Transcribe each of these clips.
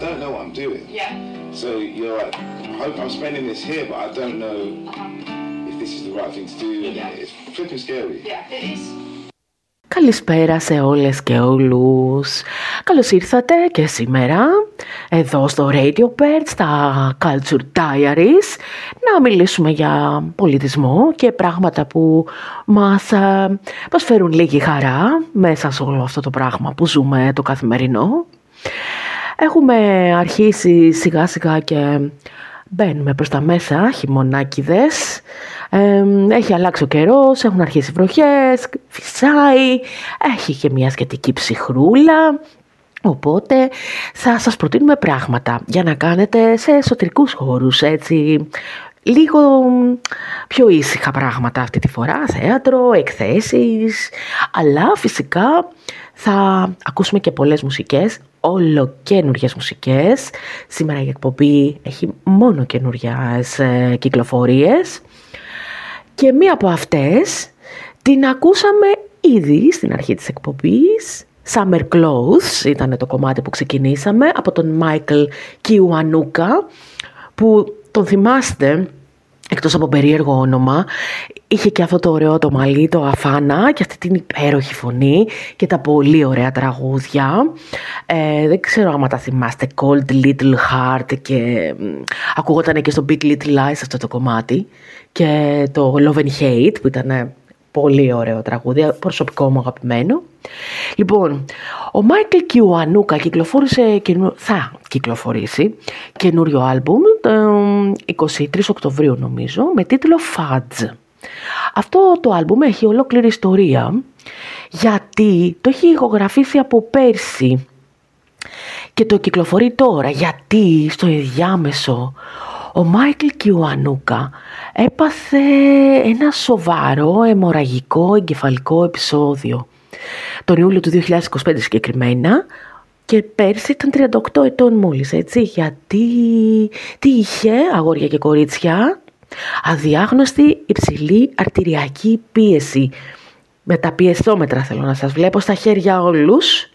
don't know what I'm doing. Yeah. So you're like, I'm spending this here, but I don't know if this is the right thing to do. And it's flipping scary. Yeah, it is. Καλησπέρα σε όλες και όλους. Καλώς ήρθατε και σήμερα εδώ στο Radio Bird, στα Culture Diaries, να μιλήσουμε για πολιτισμό και πράγματα που μας φέρουν λίγη χαρά μέσα σε όλο αυτό το πράγμα που ζούμε το καθημερινό. Έχουμε αρχίσει σιγά σιγά και μπαίνουμε προς τα μέσα, χειμωνάκιδες. Έχει αλλάξει ο καιρός, έχουν αρχίσει βροχές, φυσάει, έχει και μια σχετική ψυχρούλα. Οπότε θα σας προτείνουμε πράγματα για να κάνετε σε εσωτερικούς χώρους, έτσι, λίγο πιο ήσυχα πράγματα αυτή τη φορά, θέατρο, εκθέσεις, αλλά φυσικά θα ακούσουμε και πολλές μουσικές, ολοκαίνουργιες μουσικές. Σήμερα η εκπομπή έχει μόνο καινούριες κυκλοφορίες και μία από αυτές την ακούσαμε ήδη στην αρχή της εκπομπής. Summer Clothes ήταν το κομμάτι που ξεκινήσαμε από τον Michael Kiwanuka, που τον θυμάστε, εκτός από περίεργο όνομα, είχε και αυτό το ωραίο το μαλλί, το αφάνα, και αυτή την υπέροχη φωνή και τα πολύ ωραία τραγούδια. Δεν ξέρω άμα τα θυμάστε, Cold Little Heart, και ακούγονταν και στο Big Little Lies αυτό το κομμάτι, και το Love and Hate που ήταν πολύ ωραίο τραγούδι, προσωπικό μου αγαπημένο. Λοιπόν, ο Michael Kiwanuka θα κυκλοφορήσει καινούριο άλμπουμ το 23 Οκτωβρίου νομίζω, με τίτλο Fudge. Αυτό το άλμπουμ έχει ολόκληρη ιστορία, γιατί το έχει ηχογραφήσει από πέρσι και το κυκλοφορεί τώρα, γιατί στο ενδιάμεσο ο Μάικλ Kiwanuka έπαθε ένα σοβαρό αιμορραγικό εγκεφαλικό επεισόδιο τον Ιούλιο του 2025 συγκεκριμένα, και πέρσι ήταν 38 ετών μόλις, έτσι, γιατί τι είχε, αγόρια και κορίτσια? Αδιάγνωστη υψηλή αρτηριακή πίεση. Με τα πιεσόμετρα θέλω να σας βλέπω στα χέρια όλους.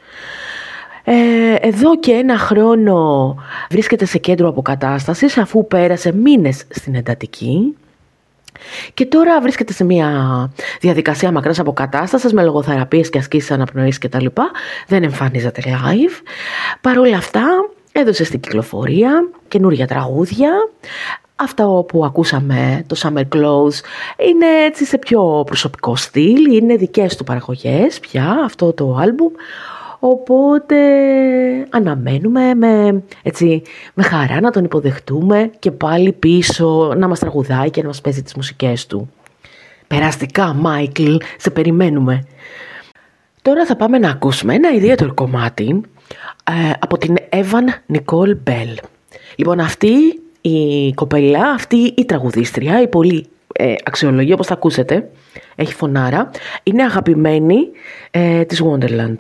Εδώ και ένα χρόνο βρίσκεται σε κέντρο αποκατάστασης, αφού πέρασε μήνες στην εντατική, και τώρα βρίσκεται σε μια διαδικασία μακράς αποκατάστασης με λογοθεραπείες και ασκήσεις αναπνοής κτλ. Δεν εμφανίζεται live. Παρ' όλα αυτά έδωσε στην κυκλοφορία καινούργια τραγούδια. Αυτά που ακούσαμε, το Summer Clothes, είναι έτσι σε πιο προσωπικό στυλ, είναι δικές του παραγωγές πια αυτό το άλμπουμ. Οπότε αναμένουμε με χαρά να τον υποδεχτούμε και πάλι πίσω να μας τραγουδάει και να μας παίζει τις μουσικές του. Περαστικά, Μάικλ, σε περιμένουμε. Τώρα θα πάμε να ακούσουμε ένα ιδιαίτερο κομμάτι από την Evan Nicole Bell. Λοιπόν, αυτή η κοπέλα, αυτή η τραγουδίστρια, η πολύ αξιολογή, όπως θα ακούσετε, έχει φωνάρα, είναι αγαπημένη της Wonderland.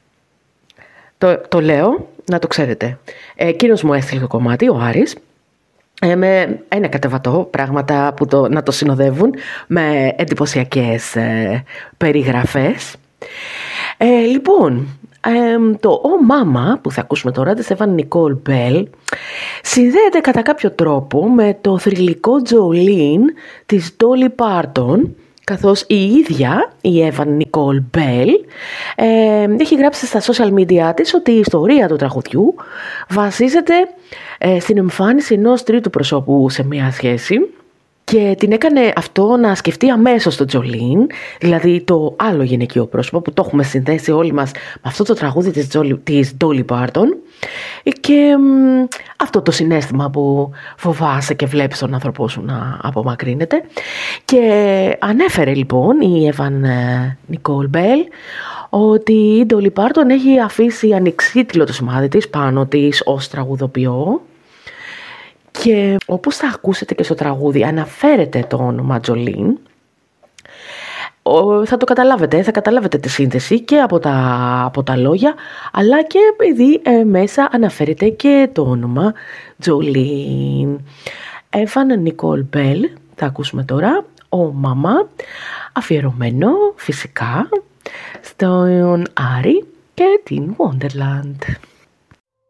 Το λέω, να το ξέρετε. Εκείνος μου έστειλε το κομμάτι, ο Άρης, με ένα κατεβατό πράγματα που να το συνοδεύουν με εντυπωσιακές περιγραφές. Λοιπόν, το «Oh Mama» που θα ακούσουμε τώρα της Evan Nicole Bell συνδέεται κατά κάποιο τρόπο με το θρυλικό Jolene της Dolly Parton, καθώς η ίδια, η Evan Nicole Bell, έχει γράψει στα social media της ότι η ιστορία του τραγουδιού βασίζεται στην εμφάνιση ενός τρίτου προσώπου σε μια σχέση, και την έκανε αυτό να σκεφτεί αμέσως το Jolene, δηλαδή το άλλο γυναικείο πρόσωπο που το έχουμε συνδέσει όλοι μας με αυτό το τραγούδι της Dolly Parton, και αυτό το συναίσθημα που φοβάσαι και βλέπεις τον άνθρωπό σου να απομακρύνεται. Και ανέφερε λοιπόν η Evan Nicole Bell ότι η Dolly Parton έχει αφήσει ανεξίτηλο το σημάδι της πάνω της ως τραγουδοποιό, και όπως θα ακούσετε και στο τραγούδι αναφέρεται το όνομα Jolene. Θα καταλάβετε τη σύνθεση και από τα λόγια, αλλά και επειδή μέσα αναφέρεται και το όνομα Jolene. Evan Nicole Bell θα ακούσουμε τώρα, «Oh Mama», αφιερωμένο φυσικά στον Άρη και την Wonderland.